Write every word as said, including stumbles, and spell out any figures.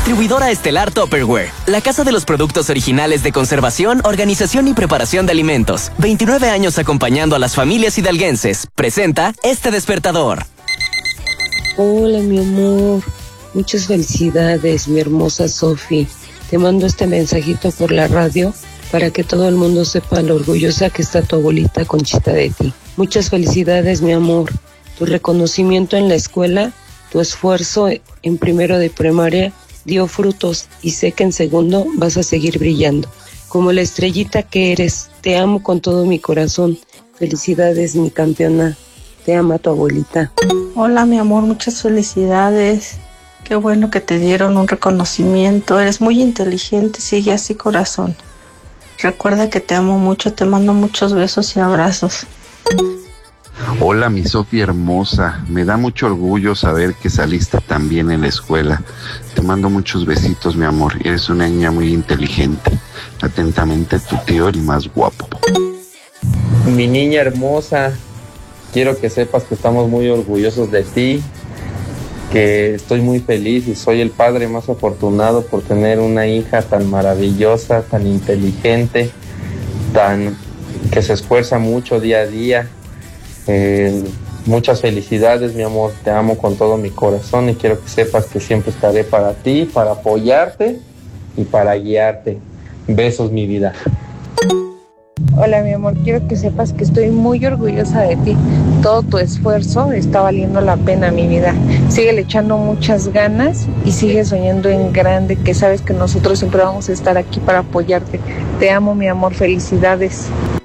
Distribuidora estelar Tupperware, la casa de los productos originales de conservación, organización y preparación de alimentos. veintinueve años acompañando a las familias hidalguenses. Presenta este despertador. Hola, mi amor. Muchas felicidades, mi hermosa Sofi. Te mando este mensajito por la radio para que todo el mundo sepa lo orgullosa que está tu abuelita Conchita de ti. Muchas felicidades, mi amor. Tu reconocimiento en la escuela, tu esfuerzo en primero de primaria dio frutos y sé que en segundo vas a seguir brillando. Como la estrellita que eres, te amo con todo mi corazón. Felicidades, mi campeona. Te ama tu abuelita. Hola, mi amor, muchas felicidades. Qué bueno que te dieron un reconocimiento. Eres muy inteligente, sigue así, corazón. Recuerda que te amo mucho, te mando muchos besos y abrazos. Hola, mi Sofía hermosa. Me da mucho orgullo saber que saliste tan bien en la escuela. Te mando muchos besitos, mi amor. Eres una niña muy inteligente. Atentamente, tu tío, el más guapo. Mi niña hermosa, quiero que sepas que estamos muy orgullosos de ti, que estoy muy feliz y soy el padre más afortunado por tener una hija tan maravillosa, tan inteligente, tan que se esfuerza mucho día a día. Eh, muchas felicidades, mi amor, te amo con todo mi corazón y quiero que sepas que siempre estaré para ti, para apoyarte y para guiarte. Besos, mi vida. Hola, mi amor, quiero que sepas que estoy muy orgullosa de ti. Todo tu esfuerzo está valiendo la pena, mi vida. Sigue echando muchas ganas y sigue soñando en grande, que sabes que nosotros siempre vamos a estar aquí para apoyarte. Te amo, mi amor, felicidades.